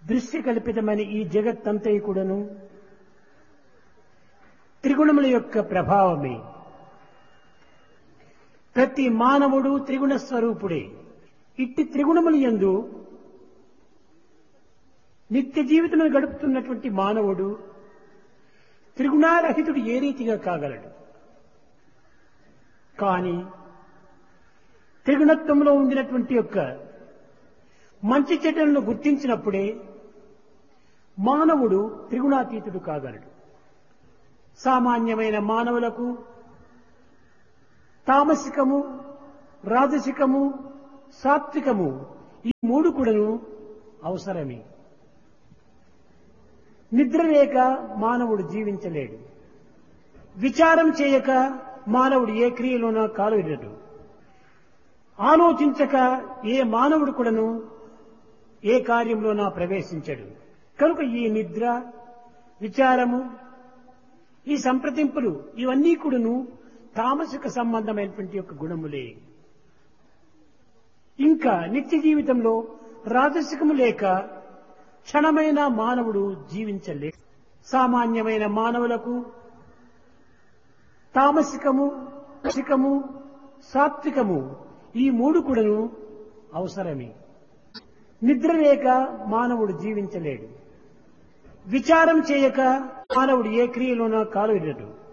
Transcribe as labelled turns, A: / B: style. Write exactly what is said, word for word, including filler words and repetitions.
A: దృశ్య కల్పితమైన ఈ జగత్తంతయు కూడాను త్రిగుణముల యొక్క ప్రభావమే. ప్రతి మానవుడు త్రిగుణ స్వరూపుడే. ఇట్టి త్రిగుణముల యందు నిత్య జీవితమును గడుపుతున్నటువంటి మానవుడు త్రిగుణారహితుడు ఏ రీతిగా కాగలడు? కానీ త్రిగుణత్వంలో ఉండినటువంటి యొక్క మంచి చెడ్డలను గుర్తించినప్పుడే మానవుడు త్రిగుణాతీతుడు కాగలడు. సామాన్యమైన మానవులకు తామసికము, రాజసికము, సాత్వికము ఈ మూడు కూడాను అవసరమే. నిద్ర లేక మానవుడు జీవించలేడు. విచారం చేయక మానవుడు ఏ క్రియలోనూ కాలువిడడు. ఆలోచించక ఏ మానవుడు కూడాను ఏ కార్యంలోనా ప్రవేశించడు. కనుక ఈ నిద్ర, విచారము, ఈ సంప్రదింపులు ఇవన్నీ కూడాను తామసిక సంబంధమైనటువంటి యొక్క గుణములే. ఇంకా నిత్య జీవితంలో రాజసికము లేక క్షణమైన మానవుడు జీవించలేడు. సామాన్యమైన మానవులకు తామసికము, రసికము, సాత్వికము ఈ మూడు కూడాను అవసరమే. నిద్ర లేక మానవుడు జీవించలేడు. విచారం చేయక మానవుడు ఏ క్రియలోనూ కాలువిడడు.